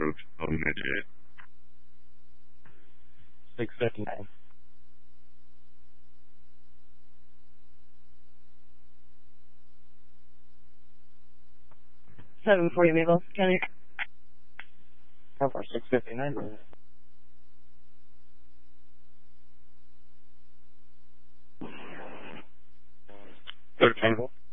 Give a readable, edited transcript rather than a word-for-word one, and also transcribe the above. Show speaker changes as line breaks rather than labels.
approved. I'm an idiot.
659.
740 Maple, County.
How far? 659. 13.